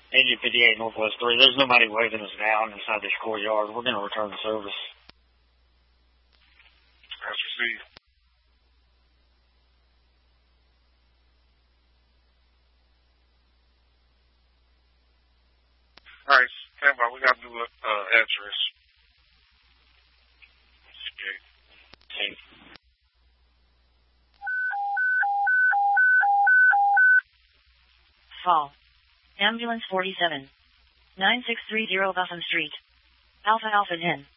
Engine 58 Northwest 3. There's nobody waving us down inside this courtyard. We're going to return the service. That's received. All right, stand by. We got to do an address. Okay. Fall. Ambulance 47. 9630 Buffum Street. Alpha Alpha N.